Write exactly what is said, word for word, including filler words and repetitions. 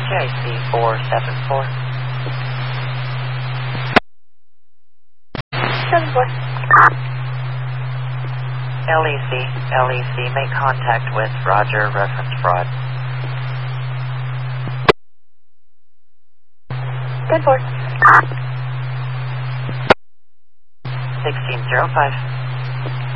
K I C four seven four. seven four. L E C, L E C, make contact with Roger, reference fraud. ten four. sixteen zero five.